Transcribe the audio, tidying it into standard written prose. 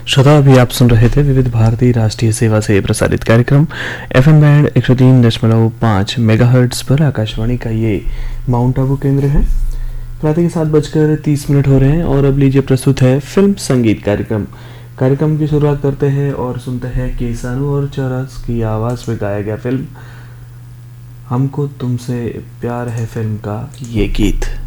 श्रोता, अभी आप सुन रहे थे विविध भारती राष्ट्रीय सेवा से प्रसारित कार्यक्रम एफएम बैंड 103.5 मेगाहर्ट्ज पर आकाशवाणी का ये माउंट आबू केंद्र है। प्रातः के 7:30 हो रहे हैं और अब लीजिए प्रस्तुत है फिल्म संगीत कार्यक्रम की शुरुआत करते हैं और सुनते हैं कि सानू और चौरस की आवाज़ में गाया गया फिल्म हमको तुमसे प्यार है फिल्म का ये गीत।